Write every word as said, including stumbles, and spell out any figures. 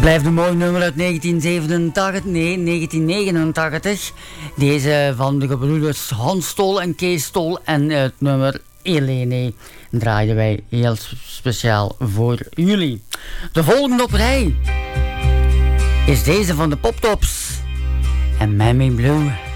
Blijft een mooi nummer uit negentien zevenentachtig, nee, negentien negenentachtig. Deze van de gebroeders Hans Stol en Kees Stol en het nummer Elene draaien wij heel speciaal voor jullie. De volgende op rij is deze van de Poptops en Mammy Blue.